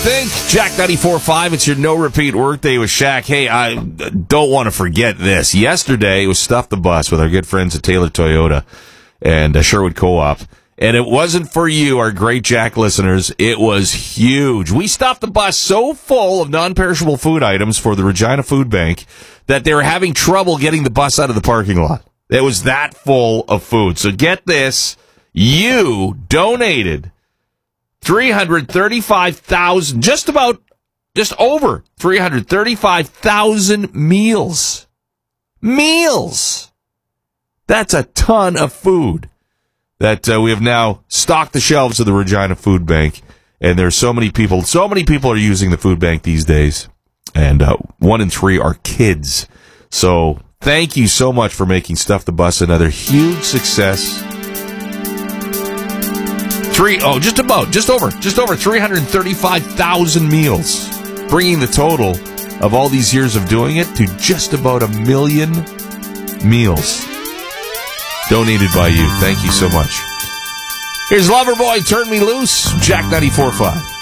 Think Jack 94.5. It's your no repeat workday with Shaq. Hey, I don't want to forget this. Yesterday was Stuff the Bus with our good friends at Taylor Toyota and Sherwood Co-op. And it wasn't for you, our great Jack listeners. It was huge. We stuffed the bus so full of non-perishable food items for the Regina Food Bank that they were having trouble getting the bus out of the parking lot. It was that full of food. So get this. You donated 335,000, just over 335,000 meals. Meals! That's a ton of food that we have now stocked the shelves of the Regina Food Bank. And there's so many people are using the food bank these days. And 1 in 3 are kids. So thank you so much for making Stuff the Bus another huge success. Just over 335,000 meals, bringing the total of all these years of doing it to just about 1 million meals donated by you. Thank you so much. Here's Loverboy, Turn Me Loose, Jack 94.5.